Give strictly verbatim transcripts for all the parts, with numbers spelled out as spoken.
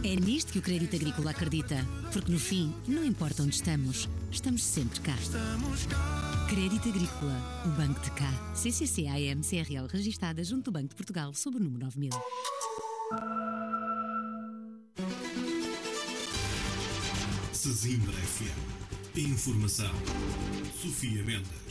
É nisto que o Crédito Agrícola acredita, porque no fim, não importa onde estamos, estamos sempre cá. Crédito Agrícola, o Banco de Cá. C C C A M C R L registada junto do Banco de Portugal sob o número nove mil. Sesimbra F M. Informação. Sofia Mendes.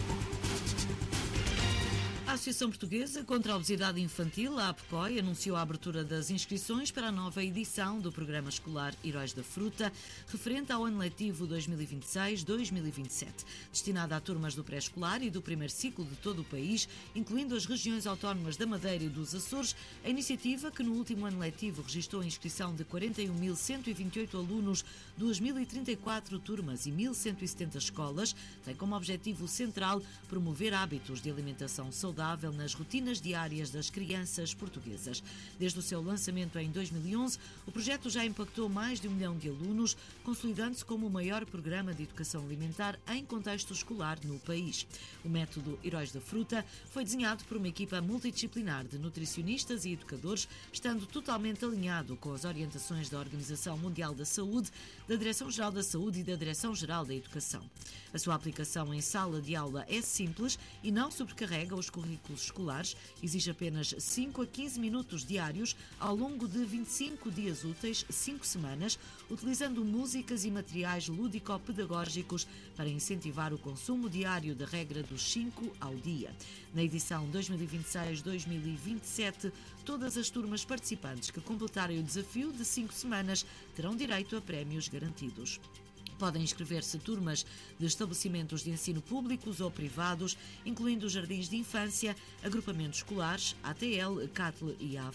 A Associação Portuguesa contra a Obesidade Infantil, a APCOI, anunciou a abertura das inscrições para a nova edição do Programa Escolar Heróis da Fruta, referente ao ano letivo dois mil e vinte e seis dois mil e vinte e sete, destinada a turmas do pré-escolar e do primeiro ciclo de todo o país, incluindo as regiões autónomas da Madeira e dos Açores. A iniciativa, que no último ano letivo registrou a inscrição de quarenta e um mil cento e vinte e oito alunos, duas mil e trinta e quatro turmas e mil cento e setenta escolas, tem como objetivo central promover hábitos de alimentação saudável nas rotinas diárias das crianças portuguesas. Desde o seu lançamento em dois mil e onze, o projeto já impactou mais de um milhão de alunos, consolidando-se como o maior programa de educação alimentar em contexto escolar no país. O método Heróis da Fruta foi desenhado por uma equipa multidisciplinar de nutricionistas e educadores, estando totalmente alinhado com as orientações da Organização Mundial da Saúde, da Direção-Geral da Saúde e da Direção-Geral da Educação. A sua aplicação em sala de aula é simples e não sobrecarrega os currículos escolares, exige apenas cinco a quinze minutos diários ao longo de vinte e cinco dias úteis, cinco semanas, utilizando músicas e materiais lúdico-pedagógicos para incentivar o consumo diário da regra dos cinco ao dia. Na edição dois mil e vinte e seis dois mil e vinte e sete, todas as turmas participantes que completarem o desafio de cinco semanas terão direito a prémios garantidos. Podem inscrever-se turmas de estabelecimentos de ensino públicos ou privados, incluindo jardins de infância, agrupamentos escolares, A T L, C A T L e A